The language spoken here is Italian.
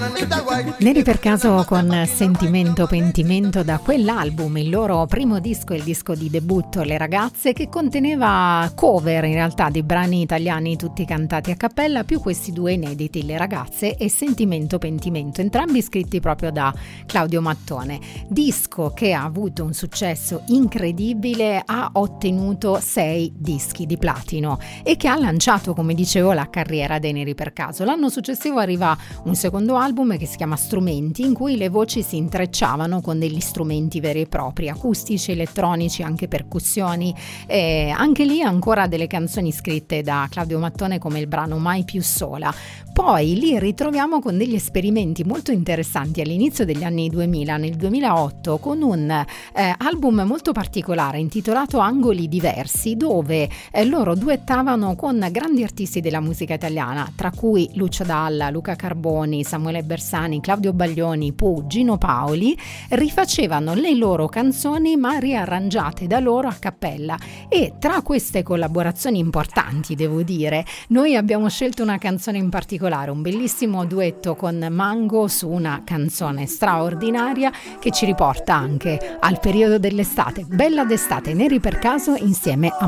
Neri per caso con Sentimento Pentimento, da quell'album, il loro primo disco, il disco di debutto Le Ragazze, che conteneva cover in realtà di brani italiani tutti cantati a cappella, più questi due inediti, Le Ragazze e Sentimento Pentimento, entrambi scritti proprio da Claudio Mattone. Disco che ha avuto un successo incredibile, ha ottenuto 6 dischi di platino e che ha lanciato, come dicevo, la carriera dei Neri per caso. L'anno successivo arriva un secondo album che si chiama Strumenti, in cui le voci si intrecciavano con degli strumenti veri e propri, acustici, elettronici, anche percussioni, e anche lì ancora delle canzoni scritte da Claudio Mattone, come il brano Mai più sola. Poi li ritroviamo con degli esperimenti molto interessanti all'inizio degli anni 2000, nel 2008, con un album molto particolare intitolato Angoli Diversi, dove loro duettavano con grandi artisti della musica italiana, tra cui Lucio Dalla, Luca Carboni, Samuele Bersani, Claudio Baglioni, Pooh, Gino Paoli. Rifacevano le loro canzoni ma riarrangiate da loro a cappella, e tra queste collaborazioni importanti, devo dire, noi abbiamo scelto una canzone in particolare, un bellissimo duetto con Mango su una canzone straordinaria che ci riporta anche al periodo dell'estate. Bella d'estate, Neri per caso insieme a